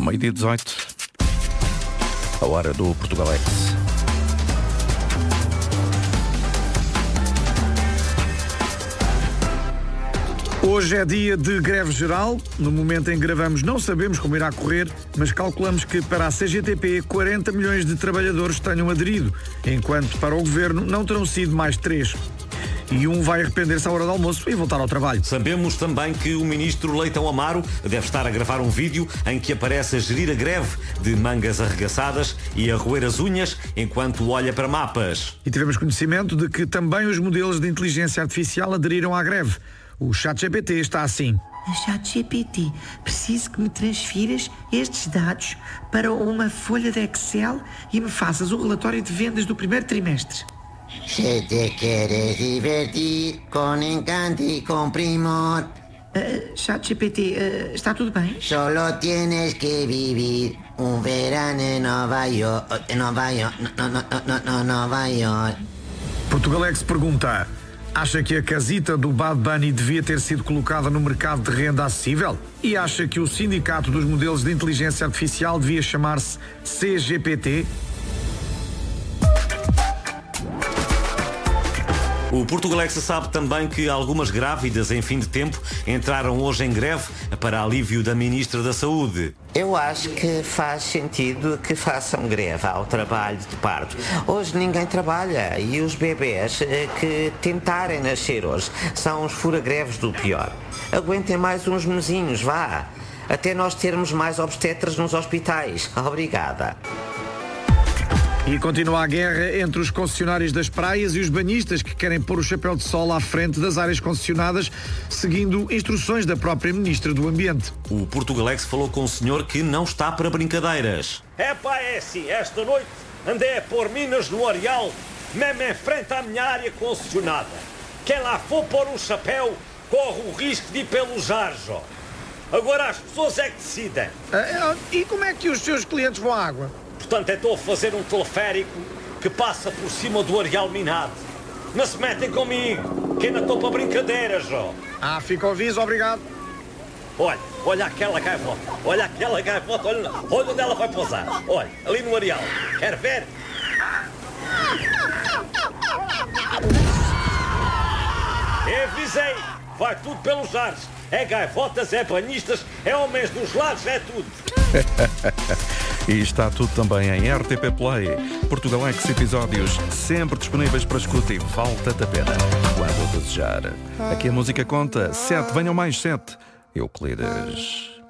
Meio-dia 18, a hora do Portugalex. Hoje é dia de greve geral. No momento em que gravamos não sabemos como irá correr, mas calculamos que para a CGTP 40 milhões de trabalhadores tenham aderido, enquanto para o Governo não terão sido mais 3. E um vai arrepender-se à hora do almoço e voltar ao trabalho. Sabemos também que o ministro Leitão Amaro deve estar a gravar um vídeo em que aparece a gerir a greve de mangas arregaçadas e a roer as unhas enquanto olha para mapas. E tivemos conhecimento de que também os modelos de inteligência artificial aderiram à greve. O ChatGPT está assim. ChatGPT, preciso que me transfiras estes dados para uma folha de Excel e me faças o relatório de vendas do primeiro trimestre. Se te quieres divertir con encanto y con primor, ChatGPT, está tudo bem? solo tienes que vivir un verano en Nova York. Nova York. Portugalex pergunta: acha que a casita do Bad Bunny devia ter sido colocada no mercado de renda acessível? E acha que o sindicato dos modelos de inteligência artificial devia chamar-se CGPT? O Portugalex sabe também que algumas grávidas em fim de tempo entraram hoje em greve para alívio da Ministra da Saúde. Eu acho que faz sentido que façam greve ao trabalho de parto. Hoje ninguém trabalha e os bebés que tentarem nascer hoje são os fura-greves do pior. Aguentem mais uns mesinhos, vá. Até nós termos mais obstetras nos hospitais. Obrigada. E continua a guerra entre os concessionários das praias e os banhistas que querem pôr o chapéu de sol à frente das áreas concessionadas, seguindo instruções da própria Ministra do Ambiente. O Portugalex falou com um senhor que não está para brincadeiras. É assim, esta noite andei a pôr minas no areal, mesmo em frente à minha área concessionada. Quem lá for pôr um chapéu, corre o risco de ir pelos ares, ó. Agora as pessoas é que decidem. E como é que os seus clientes vão à água? Portanto, eu estou a fazer um teleférico que passa por cima do areal minado. Não se metem comigo, que ainda estou para brincadeiras, ó. Fica o aviso, obrigado. Olha aquela gaivota, olha onde ela vai pousar. Olha, ali no areal. Quer ver? Eu avisei, vai tudo pelos ares. É gaivotas, é banhistas, é homens dos lados, é tudo. E está tudo também em RTP Play. Portugalex, episódios sempre disponíveis para escuta e volta-te a pena quando desejar. Aqui a música conta 7, venham mais 7. Euclides.